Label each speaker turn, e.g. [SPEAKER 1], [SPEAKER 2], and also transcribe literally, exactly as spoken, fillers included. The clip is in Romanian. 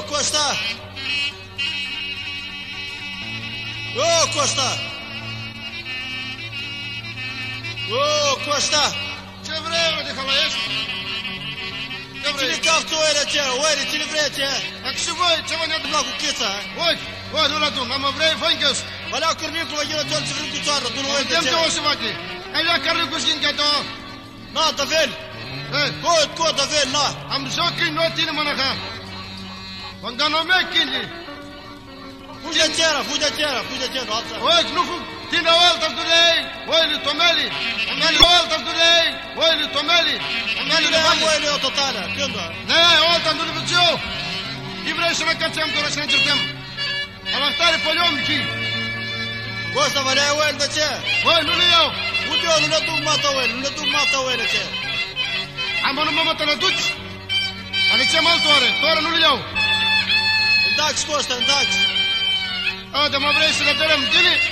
[SPEAKER 1] Costa! Ô, Costa! Ô, Costa!
[SPEAKER 2] Ce vrei, mă, de halaiești? Ce vrei?
[SPEAKER 1] Cine caută oile aceea? Oile, cine vrei aceea?
[SPEAKER 2] Dacă și voi, ce vă ne-a
[SPEAKER 1] La cu chița, ha?
[SPEAKER 2] Oi, oi, nu la dum, am vrei, fă închis.
[SPEAKER 1] Valea curnicul, vă ghiră tot ce vrei cu țoară, du-l oile
[SPEAKER 2] Dem te
[SPEAKER 1] aceea.
[SPEAKER 2] o să văd. Ai la care cu schincea ta.
[SPEAKER 1] Na, da vel!
[SPEAKER 2] Eh,
[SPEAKER 1] Cod, cod, da vel, na!
[SPEAKER 2] am zokin no tine manaha. Wanda no me kindi.
[SPEAKER 1] Fugi aceea, fugi aceea, fugi aceea, alța.
[SPEAKER 2] Oi, nu fu, tine o altă durei. Oi, lui Tomeli. Tomeli o altă durei. Oi, lui Tomeli. Tomeli
[SPEAKER 1] Nu
[SPEAKER 2] le
[SPEAKER 1] le am
[SPEAKER 2] bani.
[SPEAKER 1] oile eu totale, când?
[SPEAKER 2] Ne, o altă durei văzio. I vrei să ne cățem, doar să ne încercăm. Am stare pe liomchi.
[SPEAKER 1] Costa, valea oile de aceea.
[SPEAKER 2] Oi, nu le iau.
[SPEAKER 1] Uite eu, nu le duc mata oile, nu le duc mata oile aceea.
[SPEAKER 2] Am nu mă te le duci. Ale ce mal toare, toare nu le iau.
[SPEAKER 1] Îndax, Costa, îndax.
[SPEAKER 2] A, de mă vrei să le dărăm, dine?